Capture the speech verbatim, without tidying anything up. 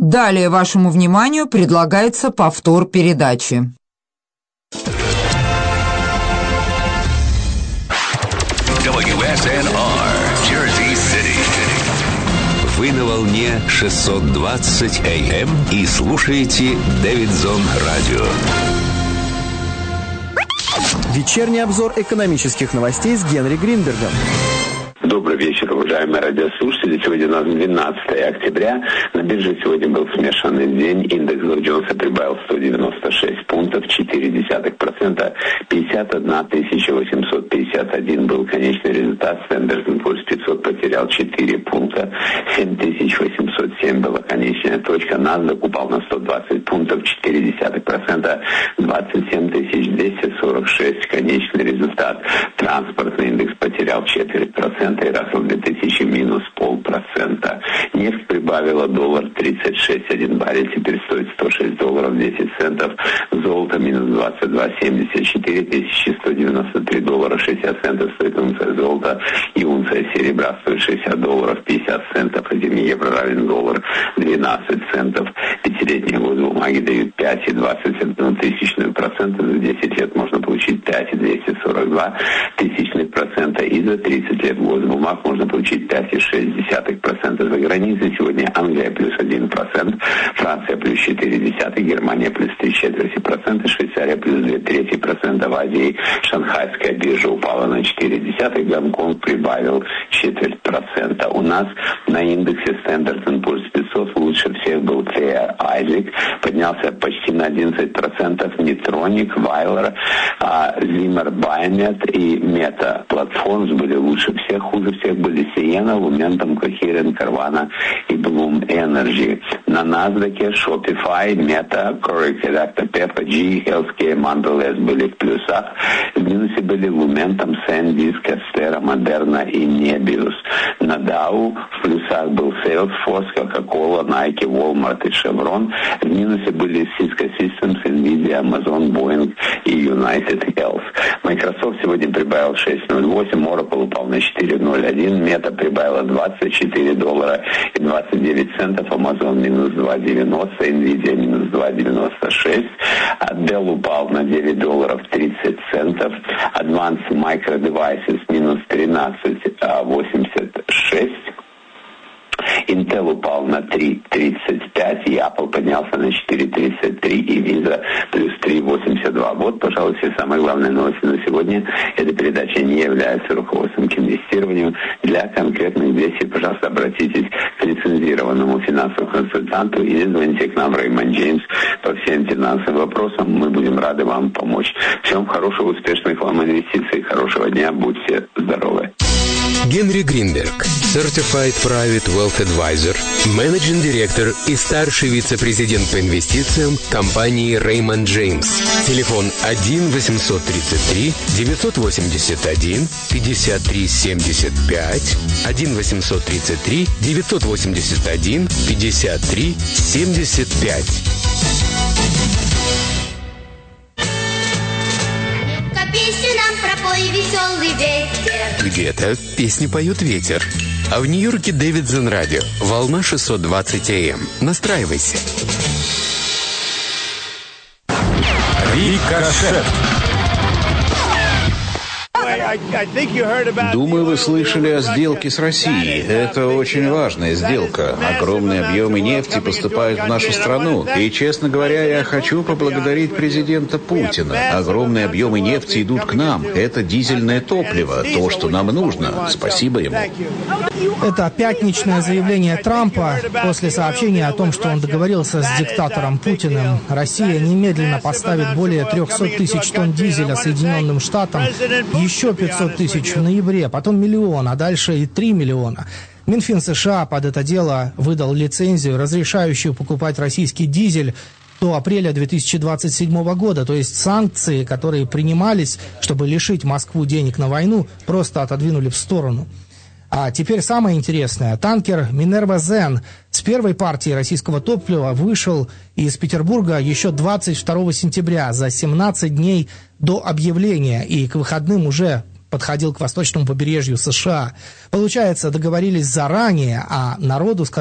Далее вашему вниманию предлагается повтор передачи. дабл ю эс эн ар, Jersey City. Вы на волне шестьсот двадцать эй эм и слушаете Дэвидсон Радио. Вечерний обзор экономических новостей с Генри Гринбергом. Добрый вечер, уважаемые радиослушатели. Сегодня у нас двенадцатое октября. На бирже сегодня был смешанный день. Индекс Доу Джонса прибавил сто девяносто шесть пунктов, четыре десятых процента. пятьдесят одна тысяча восемьсот пятьдесят один был конечный результат. Standard энд Пурс пятьсот потерял четыре пункта. семь тысяч восемьсот семь была конечная точка. NASDAQ упал на сто двадцать пунктов, четыре десятых процента. двадцать семь тысяч двести сорок шесть конечный результат. Транспортный индекс потерял четверть процента. И Рассел две тысячи минус полпроцента. Нефть прибавила доллар тридцать шесть один баррель, теперь стоит сто шесть долларов десять центов. Золото минус двадцать два семьдесят четыре тысячи сто девяносто три доллара шестьдесят центов стоит унция золота. И унция серебра стоит шестьдесят долларов пятьдесят центов. Один евро равен доллар двенадцать центов. Пятилетние госбумаги дают пять и двадцать одну тысячную процента. За десять лет можно получить пять и двести сорок два тысячных процента. И за тридцать лет госбумаг можно получить пять и шесть десятых процента. За границей сегодня Англия плюс один процент, Франция плюс четыре десятых, Германия плюс три четверти процента, Швейцария плюс две трети процента. В Азии шанхайская биржа упала на четыре десятых, Гонконг прибавил четверть процента. У нас на индексе Standard энд Пурс пятьсот лучше всех был Fair Isaac, поднялся почти на одиннадцать процентов. Medtronic, Weiler, Zimmer Biomet и Meta Platforms были лучше всех. Хуже всех были Sienna, Lumentum, Coherent, Carvana и Bloom Energy. На NASDAQ Shopify, Meta, Correct, Pepper, G, Healthcare, Mondelez были в плюсах. В минусе были Lumentum, SanDisk, Astera, Moderna и Nebius. На Dow в плюсах был Salesforce, Coca-Cola, Nike, Walmart и Chevron. В минусе были Cisco Systems, Nvidia, Amazon, Boeing и United Health. Microsoft сегодня прибавил шесть ноль восемь, Oracle упал на четыре ноль один, Мета прибавила двадцать четыре доллара и двадцать девять центов, Amazon минус два девяносто, Nvidia минус два девяносто шесть, Dell упал на девять долларов тридцать центов, Advanced Micro Devices минус тринадцать восемьдесят шесть, Intel упал на три тридцать пять, и Apple поднялся на четыре тридцать три, и Visa плюс три восемьдесят два. Вот, пожалуй, все самые главные новости на сегодня. Эта передача не является руководством к инвестированию. Для конкретных действий, пожалуйста, обратитесь к лицензированному финансовому консультанту или звоните к нам в Raymond James по всем финансовым вопросам. Мы будем рады вам помочь. Всем хорошего, успешных вам инвестиций, хорошего дня, будьте здоровы. Генри Гринберг, Certified Private Wealth Advisor, менеджинг директор и старший вице-президент по инвестициям компании Raymond James. Телефон один восемьсот тридцать три девятьсот восемьдесят один пятьдесят три семьдесят пять, один восемьсот тридцать три девятьсот восемьдесят один пятьдесят три семьдесят пять. Где-то песни поет ветер. А в Нью-Йорке Дэвидсон Радио. Волна шестьсот двадцать эй эм. Настраивайся. Рикошет. Думаю, вы слышали о сделке с Россией. Это очень важная сделка. Огромные объемы нефти поступают в нашу страну. И, честно говоря, я хочу поблагодарить президента Путина. Огромные объемы нефти идут к нам. Это дизельное топливо, то, что нам нужно. Спасибо ему. Это пятничное заявление Трампа после сообщения о том, что он договорился с диктатором Путиным. Россия немедленно поставит более трехсот тысяч тонн дизеля Соединенным Штатам, еще пятьсот тысяч в ноябре, потом миллион, а дальше и три миллиона. Минфин США под это дело выдал лицензию, разрешающую покупать российский дизель до апреля две тысячи двадцать седьмого года. То есть санкции, которые принимались, чтобы лишить Москву денег на войну, просто отодвинули в сторону. А теперь самое интересное. Танкер «Минерва Зен» с первой партии российского топлива вышел из Петербурга еще двадцать второго сентября, за семнадцать дней до объявления, и к выходным уже подходил к восточному побережью США. Получается, договорились заранее, а народу сказали,